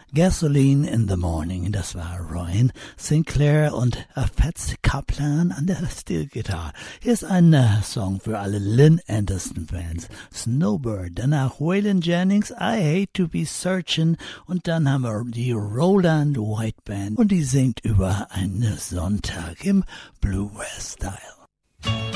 Gasoline in the Morning, das war Ryan Sinclair und Fats Kaplan an der Steelgitarre. Hier ist ein Song für alle Lynn Anderson-Fans. Snowbird, danach Waylon Jennings, I Hate to Be Searching und dann haben wir die Roland White Band und die singt über einen Sonntag im Bluegrass-Style.